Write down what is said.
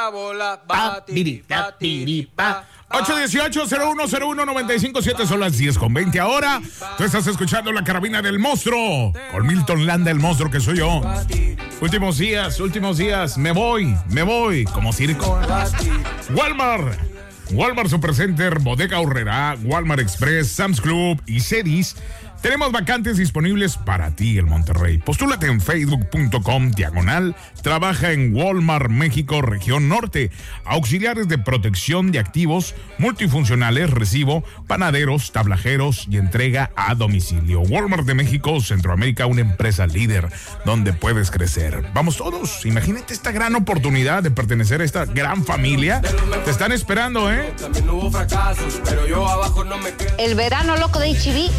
la bola. Batiripa, tiripa. 818-0101-957, son las 10:20 ahora. Tú estás escuchando La Carabina del Monstruo con Milton Landa, el monstruo que soy yo. Últimos días, me voy, como circo. Walmart Supercenter, Bodega Aurrerá, Walmart Express, Sam's Club y Cedis. Tenemos vacantes disponibles para ti en Monterrey. Postúlate en facebook.com/trabaja en Walmart México Región Norte. Auxiliares de protección de activos, multifuncionales, recibo, panaderos, tablajeros y entrega a domicilio. Walmart de México, Centroamérica, una empresa líder donde puedes crecer. Vamos todos, imagínate esta gran oportunidad de pertenecer a esta gran familia. Te están esperando, ¿eh? También hubo fracasos, pero yo abajo no me quedo. El verano loco de HB